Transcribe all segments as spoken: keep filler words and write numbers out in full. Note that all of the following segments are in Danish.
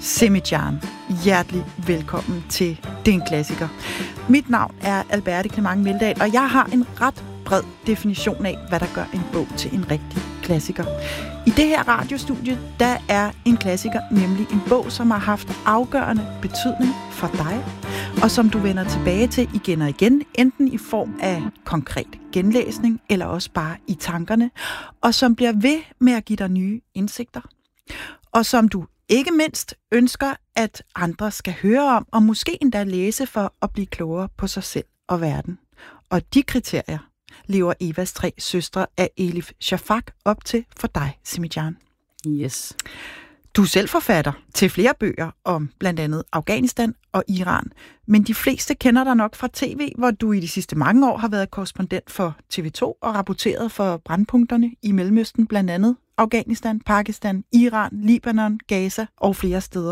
Semijan. Hjertelig velkommen til Det er en klassiker. Mit navn er Alberte Clement Meldal, og jeg har en ret bred definition af, hvad der gør en bog til en rigtig klassiker. I det her radiostudie, der er en klassiker nemlig en bog, som har haft afgørende betydning for dig, og som du vender tilbage til igen og igen, enten i form af konkret genlæsning, eller også bare i tankerne, og som bliver ved med at give dig nye indsigter, og som du ikke mindst ønsker, at andre skal høre om, og måske endda læse for at blive klogere på sig selv og verden. Og de kriterier lever Evas tre søstre af Elif Shafak op til for dig, Semijan. Yes. Du er selv forfatter til flere bøger om blandt andet Afghanistan og Iran, men de fleste kender dig nok fra tv, hvor du i de sidste mange år har været korrespondent for T V to og rapporteret for brandpunkterne i Mellemøsten, blandt andet Afghanistan, Pakistan, Iran, Libanon, Gaza og flere steder.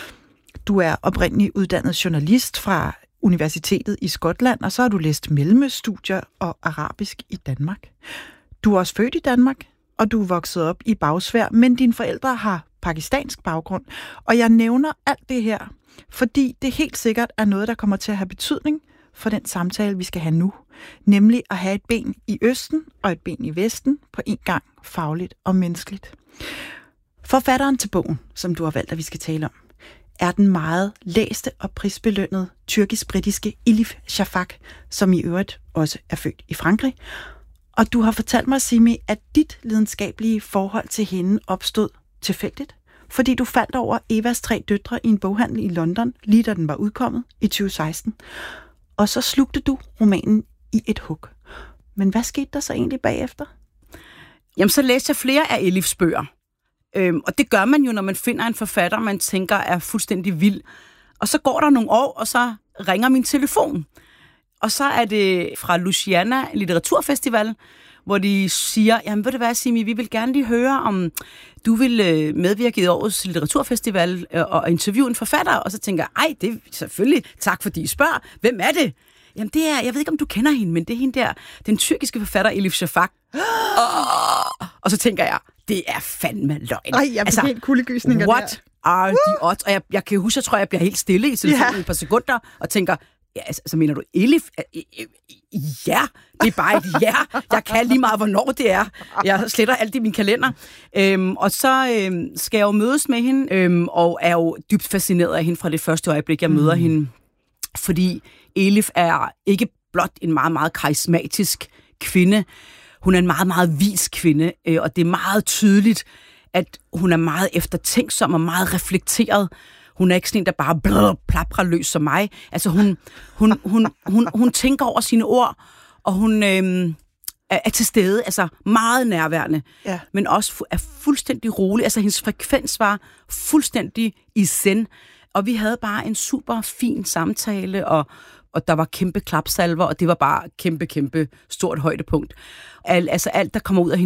Du er oprindeligt uddannet journalist fra Universitetet i Skotland, og så har du læst mellemøststudier og arabisk i Danmark. Du er også født i Danmark, og du er vokset op i Bagsværd, men dine forældre har pakistansk baggrund. Og jeg nævner alt det her, fordi det helt sikkert er noget, der kommer til at have betydning for den samtale, vi skal have nu. Nemlig at have et ben i Østen og et ben i Vesten, på en gang fagligt og menneskeligt. Forfatteren til bogen, som du har valgt, at vi skal tale om, er den meget læste og prisbelønnede tyrkisk-britiske Elif Shafak, som i øvrigt også er født i Frankrig. Og du har fortalt mig, Simi, at dit lidenskabelige forhold til hende opstod tilfældigt, fordi du faldt over Evas tre døtre i en boghandel i London, lige da den var udkommet i tyve seksten. Og så slugte du romanen i et hug. Men hvad skete der så egentlig bagefter? Jamen, så læste jeg flere af Elifs bøger. Øhm, og det gør man jo, når man finder en forfatter, man tænker er fuldstændig vild. Og så går der nogle år, og så ringer min telefon. Og så er det fra Louisiana Litteraturfestival, hvor de siger, jamen ved du hvad, Simi, vi vil gerne lige høre, om du vil medvirke i årets litteraturfestival og interviewe en forfatter. Og så tænker jeg, ej, det er selvfølgelig, tak fordi I spørger. Hvem er det? Jamen det er, jeg ved ikke, om du kender hende, men det er hende der, den tyrkiske forfatter Elif Shafak. Oh! Og så tænker jeg, det er fandme løgn. Ej, jeg bliver altså, helt kuldegysninger der. What are the odds? Og jeg, jeg kan huske, jeg tror, jeg bliver helt stille i telefonen yeah. et par sekunder, og tænker, ja, altså, så mener du Elif? Ja, det er bare et ja. Jeg kan lige meget, hvornår det er. Jeg sletter alt i min kalender. Øhm, og så øhm, skal jeg jo mødes med hende, øhm, og er jo dybt fascineret af hende fra det første øjeblik, jeg møder mm. hende. Fordi Elif er ikke blot en meget, meget karismatisk kvinde. Hun er en meget, meget vis kvinde, øh, og det er meget tydeligt, at hun er meget eftertænksom og meget reflekteret. Hun er ikke sådan en, der bare blød, plaprer løs som mig. Altså, hun, hun, hun, hun, hun tænker over sine ord, og hun øh, er, er til stede, altså meget nærværende, ja. Men også er fuldstændig rolig. Altså, hendes frekvens var fuldstændig i zen, og vi havde bare en super fin samtale, og, og der var kæmpe klapsalver, og det var bare kæmpe, kæmpe stort højdepunkt. Al, altså, alt, der kommer ud af hendes